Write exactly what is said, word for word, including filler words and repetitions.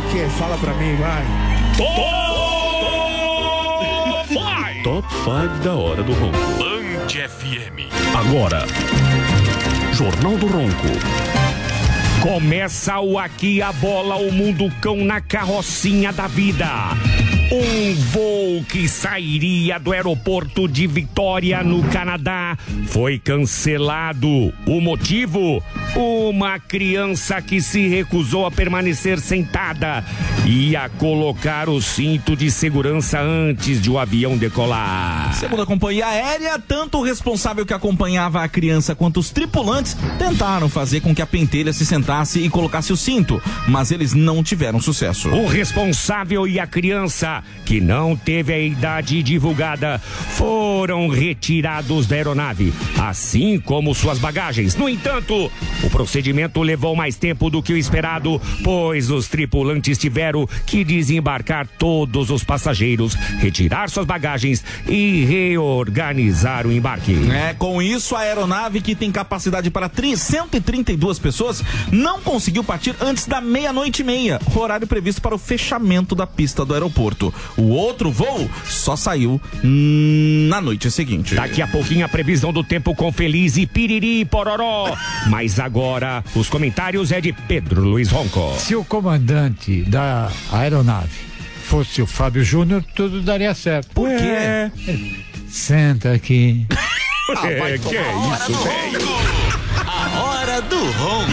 que? Fala pra mim, vai. Top cinco da hora do ronco. Band F M. Agora, Jornal do Ronco. Começa o Aqui a Bola, o Mundo Cão na carrocinha da vida. Um voo que sairia do aeroporto de Vitória, no Canadá, foi cancelado. O motivo? Uma criança que se recusou a permanecer sentada e a colocar o cinto de segurança antes de o avião decolar. Segundo a companhia aérea, tanto o responsável que acompanhava a criança quanto os tripulantes tentaram fazer com que a pentelha se sentasse e colocasse o cinto, mas eles não tiveram sucesso. O responsável e a criança, que não teve a idade divulgada, foram retirados da aeronave, assim como suas bagagens. No entanto, o procedimento levou mais tempo do que o esperado, pois os tripulantes tiveram que desembarcar todos os passageiros, retirar suas bagagens e reorganizar o embarque. É, com isso, a aeronave, que tem capacidade para cento e trinta e duas pessoas, não conseguiu partir antes da meia-noite e meia, horário previsto para o fechamento da pista do aeroporto. O outro voo só saiu hum, na noite seguinte. Daqui a pouquinho a previsão do tempo com Feliz e Piriri e Pororó. Mas agora os comentários é de Pedro Luiz Ronco. Se o comandante da aeronave fosse o Fábio Júnior, tudo daria certo. Por quê? Senta aqui. É, que é isso, velho? A hora do ronco.